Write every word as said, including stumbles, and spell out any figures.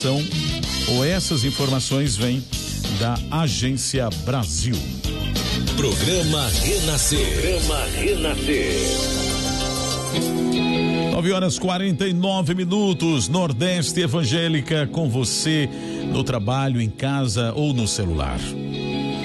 Então, ou essas informações vêm da Agência Brasil. Programa Renascer. Programa Renascer. nove horas e quarenta e nove minutos, Nordeste Evangélica com você no trabalho, em casa ou no celular.